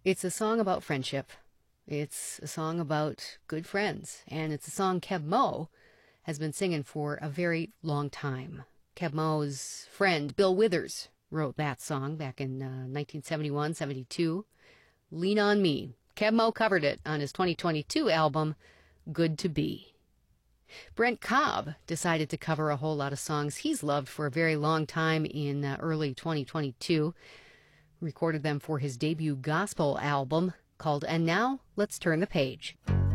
It's a song about friendship. It's a song about good friends. And it's a song Keb' Mo' has been singing for a very long time. Keb' Mo's friend, Bill Withers, wrote that song back in 1971, 72. Lean on Me. Keb' Mo' covered it on his 2022 album, Good to Be. Brent Cobb decided to cover a whole lot of songs he's loved for a very long time in early 2022. Recorded them for his debut gospel album called And Now Let's Turn the Page.